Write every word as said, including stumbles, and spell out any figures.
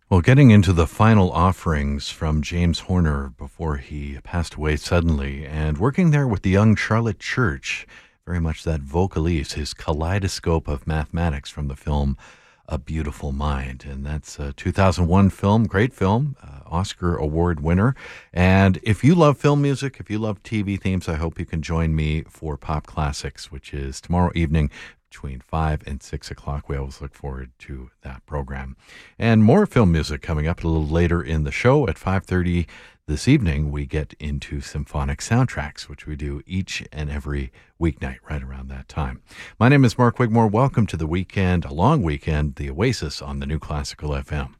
Well, getting into the final offerings from James Horner before he passed away suddenly, and working there with the young Charlotte Church, very much that vocalise, his kaleidoscope of mathematics from the film A Beautiful Mind. And that's a two thousand one film, great film, uh, Oscar Award winner. And if you love film music, if you love T V themes, I hope you can join me for Pop Classics, which is tomorrow evening between five and six o'clock. We always look forward to that program. And more film music coming up a little later in the show at five thirty this evening. We get into symphonic soundtracks, which we do each and every weeknight right around that time. My name is Mark Wigmore. Welcome to the weekend, a long weekend, the Oasis on the New Classical F M.